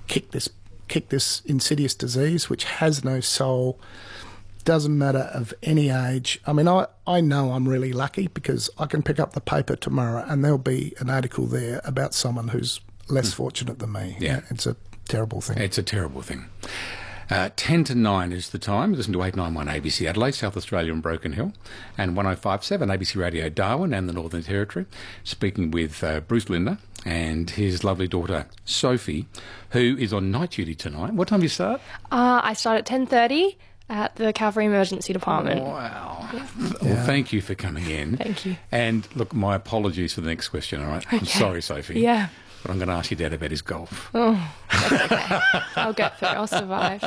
kick this insidious disease, which has no soul, doesn't matter of any age. I mean, I know I'm really lucky because I can pick up the paper tomorrow and there'll be an article there about someone who's less fortunate than me. Yeah. It's a terrible thing. It's a terrible thing. 10 to 9 is the time. Listen to 891 ABC Adelaide, South Australia and Broken Hill, and 105.7 ABC Radio Darwin and the Northern Territory. Speaking with Bruce Linder and his lovely daughter Sophie, who is on night duty tonight. What time do you start? I start at 10:30 at the Cavalry Emergency Department. Wow. Yeah. Well, thank you for coming in. Thank you. And look, my apologies for the next question, all right? I'm sorry, Sophie. Yeah. But I'm going to ask your dad about his golf. Oh, that's okay. I'll get through. I'll survive.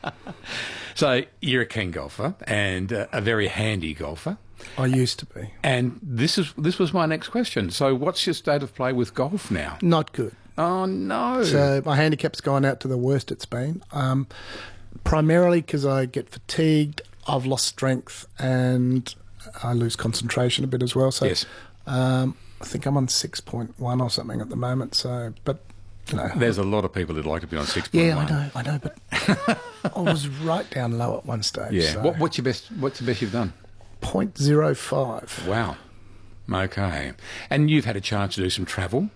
So you're a keen golfer and a very handy golfer. I used to be. And this was my next question. So what's your state of play with golf now? Not good. Oh, no. So my handicap's gone out to the worst it's been. Primarily because I get fatigued, I've lost strength, and I lose concentration a bit as well. So yes. I think I'm on 6.1 or something at the moment. So, but you know, there's a lot of people who'd like to be on 6.1. Yeah, I know, but I was right down low at one stage. Yeah. So. What's your best you've done? 0.05. Wow. Okay. And you've had a chance to do some travel.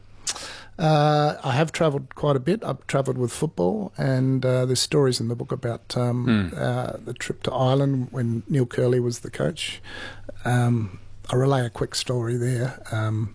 I have travelled quite a bit. I've travelled with football, and there's stories in the book about the trip to Ireland when Neil Curley was the coach. I'll relay a quick story there.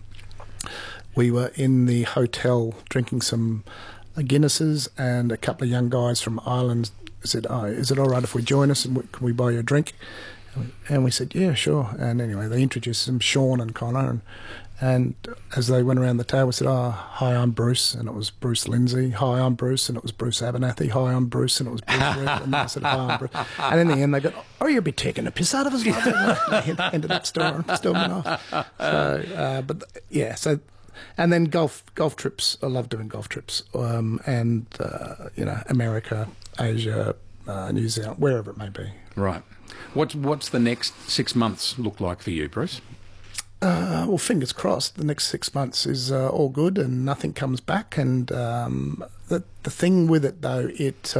We were in the hotel drinking some Guinnesses, and a couple of young guys from Ireland said, "Oh, is it all right if we join us and can we buy you a drink?" And we said, "Yeah, sure." And anyway, they introduced them, Sean and Connor, and as they went around the table, we said, "Oh, hi, I'm Bruce," and it was Bruce Lindsay. "Hi, I'm Bruce," and it was Bruce Abernathy. "Hi, I'm Bruce," and it was Bruce Red. And I said, "Hi, I'm Bruce." And in the end, they go, "Oh, you'll be taking a piss out of us." And they ended up storming off. So, but yeah, so. And then golf trips. I love doing golf trips, and you know, America, Asia, New Zealand, wherever it may be. Right. What's the next 6 months look like for you, Bruce? Well, fingers crossed. The next 6 months is all good, and nothing comes back. And the thing with it, though,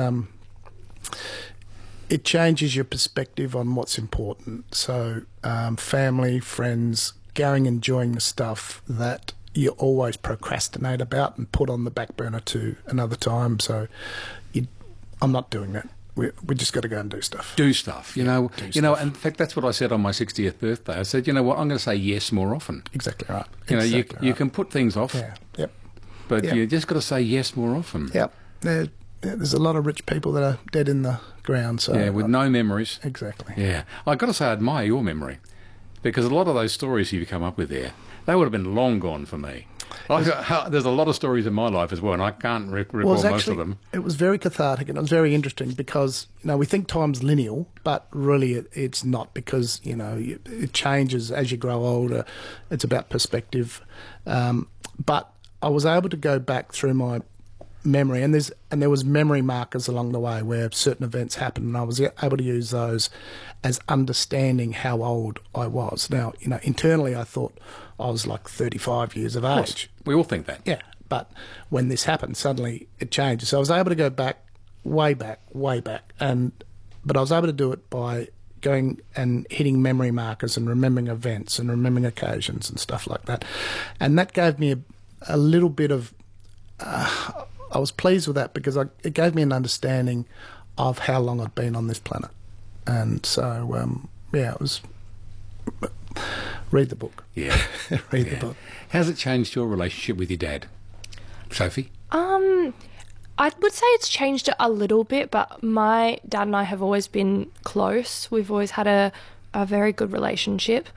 it changes your perspective on what's important. So, family, friends, going enjoying the stuff that you always procrastinate about and put on the back burner to another time. So I'm not doing that. We just got to go and do stuff. Do stuff, you know. In fact, that's what I said on my 60th birthday. I said, you know what, I'm going to say yes more often. Exactly right. You can put things off. Yeah. Yep. But you just got to say yes more often. Yep. There's a lot of rich people that are dead in the ground. So yeah, with no memories. Exactly. Yeah, I've got to say, I admire your memory, because a lot of those stories you've come up with there, they would have been long gone for me. There's a lot of stories in my life as well, and I can't recall most of them. It was very cathartic, and it was very interesting because, you know, we think time's linear, but really it's not, because, you know, it changes as you grow older. It's about perspective. But I was able to go back through my memory, and there was memory markers along the way where certain events happened, and I was able to use those as understanding how old I was. Now, you know, internally I thought I was like 35 years of age. We all think that. Yeah, but when this happened, suddenly it changes. So I was able to go back, way back, but I was able to do it by going and hitting memory markers and remembering events and remembering occasions and stuff like that. And that gave me a little bit of... I was pleased with that because it gave me an understanding of how long I'd been on this planet. And so, it was... Read the book. Yeah. Read the book. How's it changed your relationship with your dad, Sophie? I would say it's changed a little bit, but my dad and I have always been close. We've always had a very good relationship.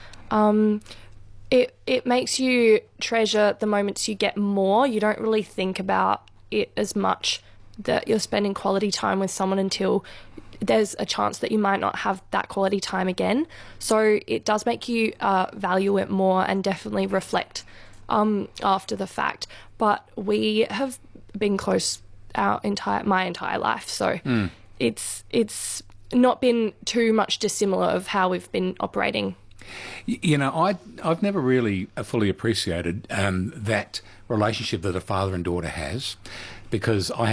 It makes you treasure the moments you get more. You don't really think about it as much, that you're spending quality time with someone until there's a chance that you might not have that quality time again. So it does make you value it more and definitely reflect after the fact. But we have been close my entire life, so it's not been too much dissimilar of how we've been operating. You know, I've never really fully appreciated that relationship that a father and daughter has, because I